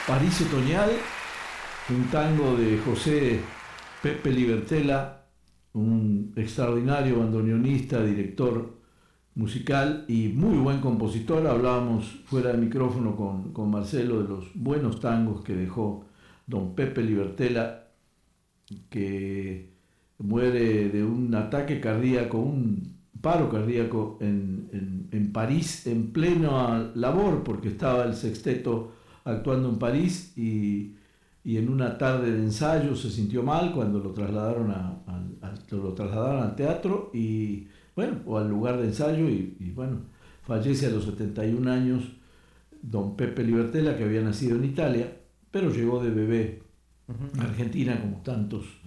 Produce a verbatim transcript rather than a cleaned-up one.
París Otoñal, un tango de José Pepe Libertela, un extraordinario bandoneonista, director musical y muy buen compositor. Hablábamos fuera de micrófono con, con Marcelo de los buenos tangos que dejó don Pepe Libertela, que muere de un ataque cardíaco, un paro cardíaco en, en, en París, en plena labor, porque estaba el sexteto actuando en París y, y en una tarde de ensayo se sintió mal cuando lo trasladaron, a, a, a, lo trasladaron al teatro y bueno, o al lugar de ensayo y, y bueno, fallece a los setenta y un años don Pepe Libertela, que había nacido en Italia, pero llegó de bebé a Argentina como tantos